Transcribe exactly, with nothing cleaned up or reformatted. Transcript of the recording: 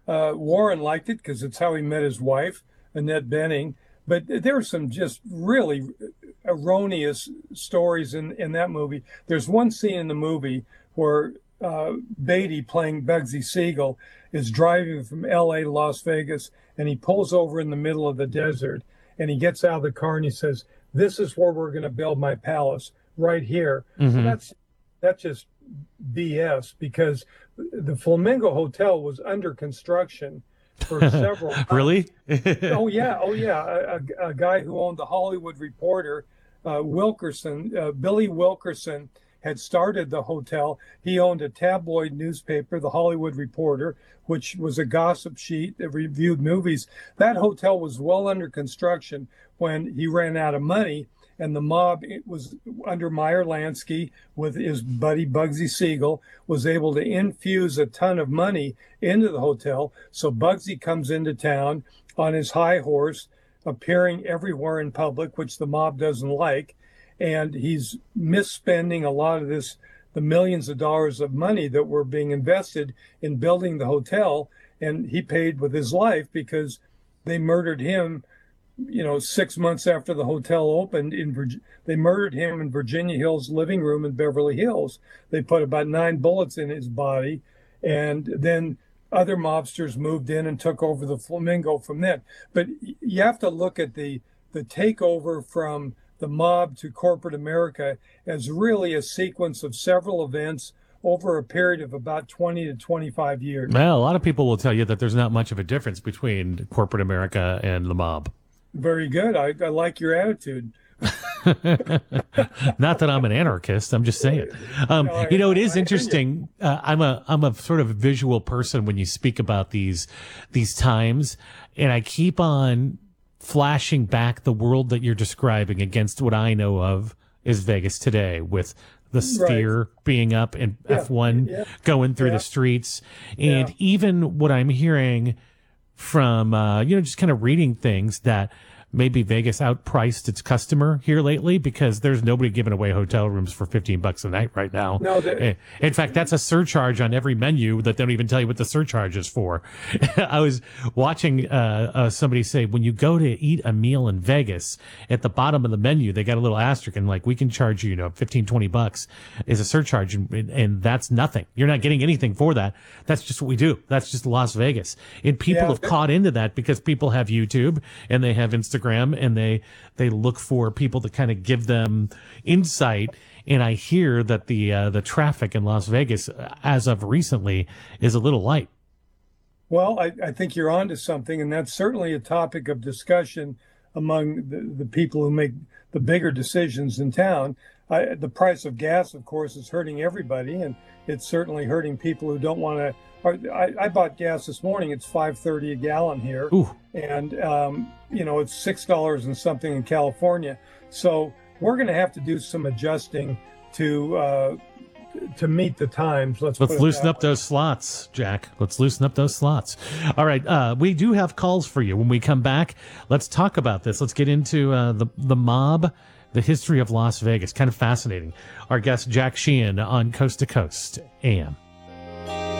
Uh, Warren liked it because it's how he met his wife, Annette Bening. But there are some just really erroneous stories in, in that movie. There's one scene in the movie where uh, Beatty, playing Bugsy Siegel, is driving from L A to Las Vegas, and he pulls over in the middle of the desert, and he gets out of the car and he says, "This is where we're going to build my palace, right here." Mm-hmm. Well, that's that's just B S, because the Flamingo Hotel was under construction for several months. Really? oh yeah, oh yeah. A, a, a guy who owned the Hollywood Reporter, uh, Wilkerson, uh, Billy Wilkerson, had started the hotel. He owned a tabloid newspaper, the Hollywood Reporter, which was a gossip sheet that reviewed movies. That hotel was well under construction when he ran out of money, and the mob, it was under Meyer Lansky with his buddy Bugsy Siegel, was able to infuse a ton of money into the hotel. So Bugsy comes into town on his high horse, appearing everywhere in public, which the mob doesn't like. And he's misspending a lot of this, the millions of dollars of money that were being invested in building the hotel. And he paid with his life because they murdered him, you know, six months after the hotel opened in Virginia. They murdered him in Virginia Hill's living room in Beverly Hills. They put about nine bullets in his body. And then other mobsters moved in and took over the Flamingo from then. But you have to look at the, the takeover from the mob to corporate America as really a sequence of several events over a period of about twenty to twenty-five years. Well, a lot of people will tell you that there's not much of a difference between corporate America and the mob. Very good. I, I like your attitude. Not that I'm an anarchist. I'm just saying. Um, No, I- you know, it is I- I- interesting. Uh, I'm a I'm a sort of visual person when you speak about these these times, and I keep on flashing back the world that you're describing against what I know of is Vegas today, with the Sphere being up and Yeah, F one yeah, going through yeah. the streets, and Yeah. even what I'm hearing from uh, you know, just kind of reading things that maybe Vegas outpriced its customer here lately, because there's nobody giving away hotel rooms for fifteen bucks a night right now. No, they- In fact, that's a surcharge on every menu that they don't even tell you what the surcharge is for. I was watching uh, uh, somebody say, when you go to eat a meal in Vegas, at the bottom of the menu, they got a little asterisk and like, we can charge you, you know, fifteen, twenty bucks is a surcharge. And, and that's nothing. You're not getting anything for that. That's just what we do. That's just Las Vegas. And people Yeah, have that- caught into that because people have YouTube and they have Instagram, and they they look for people to kind of give them insight. And I hear that the uh, the traffic in Las Vegas, uh, as of recently, is a little light. Well, I, I think you're onto something, and that's certainly a topic of discussion among the, the people who make the bigger decisions in town. I, the price of gas, of course, is hurting everybody, and it's certainly hurting people who don't want to. I, I bought gas this morning. It's five thirty a gallon here, Ooh. and um, you know it's six dollars and something in California. So we're going to have to do some adjusting to uh, to meet the times. Let's Let's put it loosen that up way. those slots, Jack. Let's loosen up those slots. All right. Uh, we do have calls for you. When we come back, let's talk about this. Let's get into uh, the, the mob, the history of Las Vegas. Kind of fascinating. Our guest, Jack Sheehan, on Coast to Coast A M.